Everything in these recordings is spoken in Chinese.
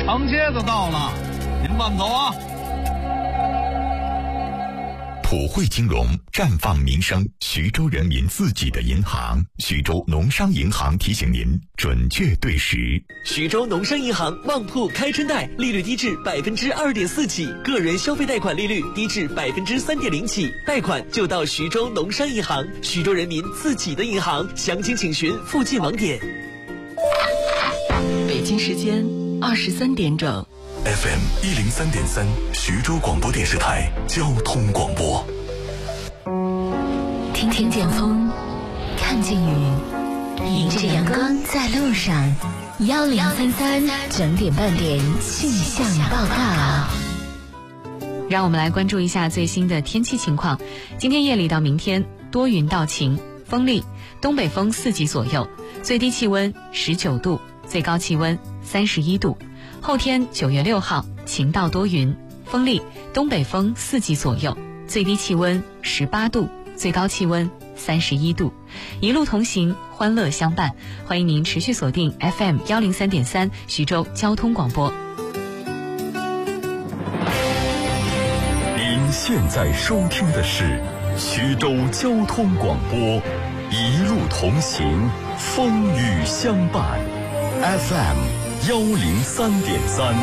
长街的到了，您慢走啊。 普惠金融绽放民生，徐州人民自己的银行。徐州农商银行提醒您准确对时。 徐州农商银行旺铺开春贷，利率低至2.4%起，个人消费贷款利率低至3.0%起，贷款就到徐州农商银行，徐州人民自己的银行。详情请询附近网点。 北京时间23点整。 FM 103.3，徐州广播电视台交通广播。 听见风，看见雨，迎着阳光在路上。1033整点半点气象报告。 让我们来关注一下最新的天气情况。今天夜里到明天多云到晴，风力，东北风4级左右，最低气温19度，最高气温31度。后天9月6号晴到多云，风力，东北风4级左右，最低气温18度，最高气温31度。一路同行，欢乐相伴。欢迎您持续锁定 FM 103.3徐州交通广播。 您现在收听的是徐州交通广播，一路同行，风雨相伴。FM 103.3。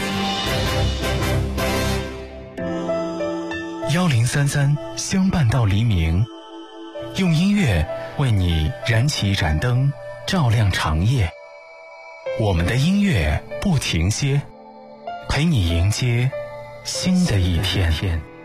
1033相伴到黎明，用音乐为你燃起一盏灯，照亮长夜。我们的音乐不停歇，陪你迎接新的一天。